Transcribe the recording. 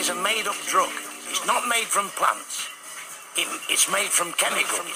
is a made-up drug. It's not made from plants. It's made from chemicals.